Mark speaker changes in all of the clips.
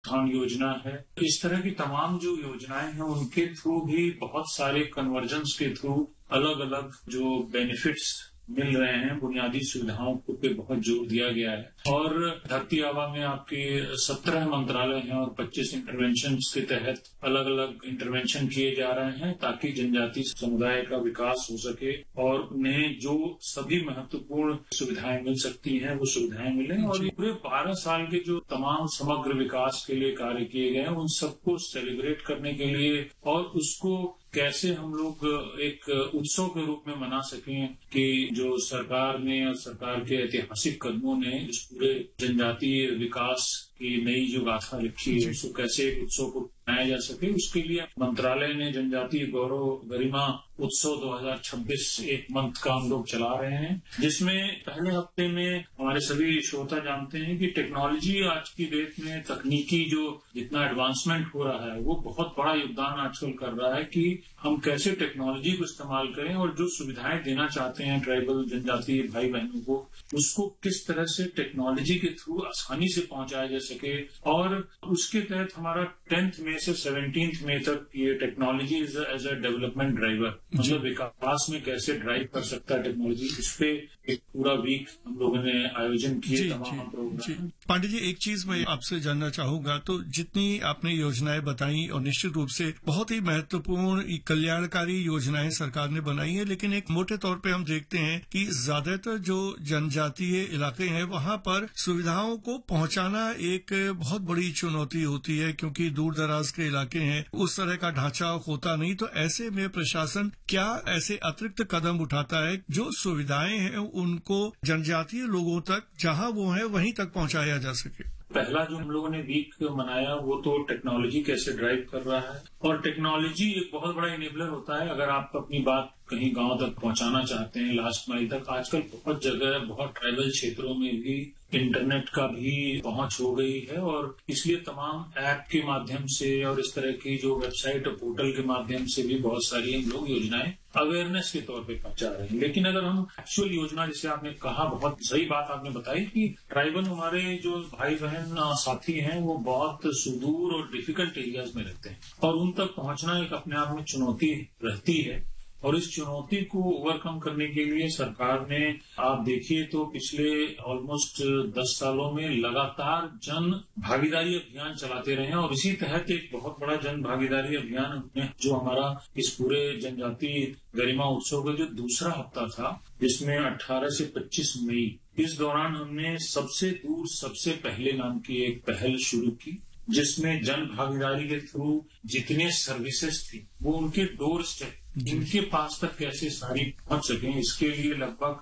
Speaker 1: उत्थान योजना है। इस तरह की तमाम जो योजनाएं हैं उनके थ्रू भी बहुत सारे कन्वर्जेंस के थ्रू अलग अलग जो बेनिफिट्स मिल रहे हैं, बुनियादी सुविधाओं पे बहुत जोर दिया गया है। और धरती आबा में आपके 17 मंत्रालय हैं और 25 इंटरवेंशन के तहत अलग अलग इंटरवेंशन किए जा रहे हैं ताकि जनजातीय समुदाय का विकास हो सके और उन्हें जो सभी महत्वपूर्ण सुविधाएं मिल सकती हैं वो सुविधाएं मिलें। और पूरे 12 साल के जो तमाम समग्र विकास के लिए कार्य किए गए हैं उन सबको सेलिब्रेट करने के लिए और उसको कैसे हम लोग एक उत्सव के रूप में मना सकें कि जो सरकार ने और सरकार के ऐतिहासिक कदमों ने इस पूरे जनजातीय विकास की नई जो गाथा लिखी है उसको कैसे एक उत्सव को मनाया जा सके, उसके लिए मंत्रालय ने जनजातीय गौरव गरिमा उत्सव 2026 एक मंथ का हम लोग चला रहे हैं, जिसमें पहले हफ्ते में हमारे सभी श्रोता जानते हैं कि टेक्नोलॉजी आज की डेट में तकनीकी जो जितना एडवांसमेंट हो रहा है वो बहुत बड़ा योगदान आजकल कर रहा है कि हम कैसे टेक्नोलॉजी को इस्तेमाल करें और जो सुविधाएं देना चाहते हैं ट्राइबल जनजातीय भाई बहनों को उसको किस तरह से टेक्नोलॉजी के थ्रू आसानी से पहुंचाया जा सके। और उसके तहत हमारा 10th मई से 17th मई तक ये technology as a development driver, मतलब विकास में कैसे ड्राइव कर सकता है टेक्नोलॉजी, इस पे एक पूरा वीक हम लोगों ने आयोजन किए तमाम प्रोग्राम।
Speaker 2: पांडे जी, एक चीज मैं आपसे जानना चाहूंगा, तो जितनी आपने योजनाएं बताई और निश्चित रूप से बहुत ही महत्वपूर्ण कल्याणकारी योजनाएं सरकार ने बनाई है, लेकिन एक मोटे तौर पे हम देखते हैं कि ज्यादातर जो जनजातीय इलाके हैं वहां पर सुविधाओं को पहुंचाना एक बहुत बड़ी चुनौती होती है क्योंकि दूर दराज के इलाके हैं, उस तरह का ढांचा होता नहीं। तो ऐसे में प्रशासन क्या ऐसे अतिरिक्त कदम उठाता है जो सुविधाएं हैं उनको जनजातीय लोगों तक जहां वो है वहीं तक पहुंचाया जा सके?
Speaker 1: पहला जो हम लोगों ने वीक मनाया वो तो टेक्नोलॉजी कैसे ड्राइव कर रहा है, और टेक्नोलॉजी एक बहुत बड़ा इनेबलर होता है अगर आप अपनी बात कहीं गांव तक पहुंचाना चाहते हैं, लास्ट माइल तक। आजकल बहुत जगह बहुत ट्राइबल क्षेत्रों में भी इंटरनेट का भी पहुंच हो गई है और इसलिए तमाम ऐप के माध्यम से और इस तरह की जो वेबसाइट और पोर्टल के माध्यम से भी बहुत सारी हम लोग योजनाएं अवेयरनेस के तौर पे पहुंचा रहे हैं। लेकिन अगर हम एक्चुअल योजना, जैसे आपने कहा, बहुत सही बात आपने बताई कि ट्राइबल हमारे जो भाई बहन साथी हैं वो बहुत सुदूर और डिफिकल्ट एरियाज में रहते हैं और उन तक पहुंचना एक अपने आप में चुनौती रहती है। और इस चुनौती को ओवरकम करने के लिए सरकार ने, आप देखिए तो पिछले ऑलमोस्ट 10 सालों में लगातार जन भागीदारी अभियान चलाते रहे हैं और इसी तहत एक बहुत बड़ा जन भागीदारी अभियान हमने जो हमारा इस पूरे जनजातीय गरिमा उत्सव का जो दूसरा हफ्ता था जिसमें 18 से 25 मई, इस दौरान हमने सबसे दूर सबसे पहले नाम की एक पहल शुरू की जिसमें जन भागीदारी के थ्रू जितने सर्विसेज थी वो उनके डोर स्टेप, इनके पास तक कैसे सारी पहुंच सकें, इसके लिए लगभग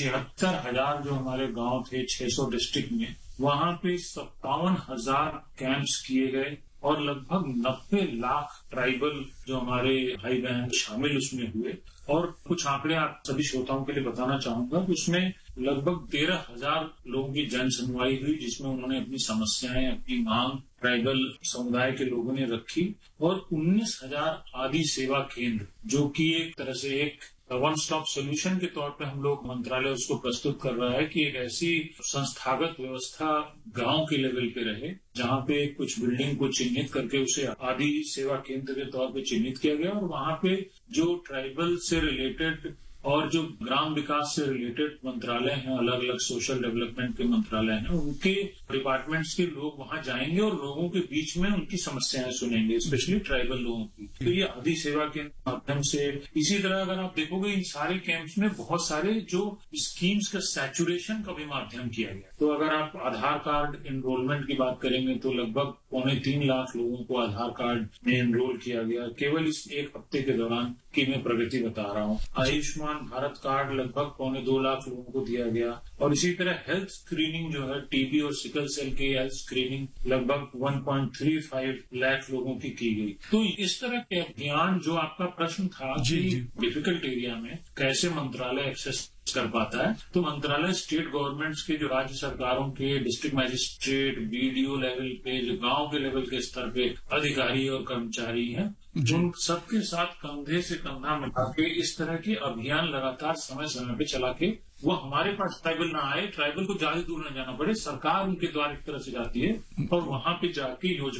Speaker 1: 76,000 जो हमारे गांव थे 600 डिस्ट्रिक्ट में, वहां पे 57,000 कैंप्स किए गए और लगभग 90 लाख ट्राइबल जो हमारे भाई बहन शामिल उसमें हुए। और कुछ आंकड़े आप सभी श्रोताओं के लिए बताना चाहूंगा कि उसमें लगभग 13,000 लोगों की जन सुनवाई हुई जिसमें उन्होंने अपनी समस्याएं, अपनी मांग ट्राइबल समुदाय के लोगों ने रखी और 19,000 आदि सेवा केंद्र, जो कि एक तरह से एक वन स्टॉप सोल्यूशन के तौर पे हम लोग मंत्रालय उसको प्रस्तुत कर रहा है कि एक ऐसी संस्थागत व्यवस्था गांव के लेवल पे रहे जहां पे कुछ बिल्डिंग को चिन्हित करके उसे आदि सेवा केंद्र के तौर पे चिन्हित किया गया और वहां पे जो ट्राइबल से रिलेटेड और जो ग्राम विकास से रिलेटेड मंत्रालय हैं, अलग अलग सोशल डेवलपमेंट के मंत्रालय हैं, उनके डिपार्टमेंट्स के लोग वहां जाएंगे और लोगों के बीच में उनकी समस्याएं सुनेंगे, स्पेशली ट्राइबल लोगों की। तो ये आदि सेवा के माध्यम से, इसी तरह अगर आप देखोगे इन सारे कैंप्स में बहुत सारे जो स्कीम्स का सैचुरेशन का भी माध्यम किया गया। तो अगर आप आधार कार्ड एनरोलमेंट की बात करेंगे तो लगभग 3.25 लाख लोगों को आधार कार्ड में एनरोल किया गया केवल इस एक हफ्ते के दौरान की मैं प्रगति बता रहा हूँ। आयुष्मान भारत कार्ड लगभग 2.25 लाख लोगों को दिया गया और इसी तरह हेल्थ स्क्रीनिंग जो है टीबी और सिकल सेल की हेल्थ स्क्रीनिंग लगभग 1.35 लाख लोगों की गई। तो इस तरह के अभियान, जो आपका प्रश्न था कि डिफिकल्ट एरिया में कैसे मंत्रालय एक्सेस कर पाता है, तो मंत्रालय स्टेट गवर्नमेंट्स के, जो राज्य सरकारों के डिस्ट्रिक्ट मैजिस्ट्रेट, बीडीओ लेवल पे, जो गांव के लेवल के स्तर पे अधिकारी और कर्मचारी हैं, उन सबके साथ कंधे से कंधा मिला के इस तरह के अभियान लगातार समय समय पे चला के वो हमारे पास ट्राइबल ना आए, ट्राइबल को ज्यादा दूर न जाना पड़े, सरकार उनके द्वार एक तरह से जाती है और वहां पे जाके योजना